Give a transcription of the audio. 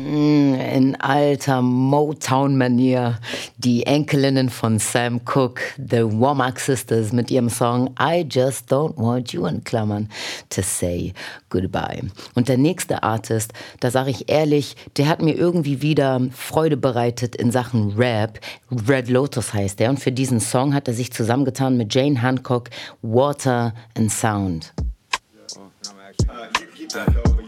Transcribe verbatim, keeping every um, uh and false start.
Mm, In alter Motown-Manier. Die Enkelinnen von Sam Cooke, The Womack Sisters, mit ihrem Song I Just Don't Want You in Klammern to Say Goodbye. Und der nächste Artist, da sage ich ehrlich, der hat mir irgendwie wieder Freude bereitet in Sachen Rap. Red Lotus heißt er. Und für diesen Song hat er sich zusammengetan mit Jane Hancock, Water and Sound. Uh, you keep that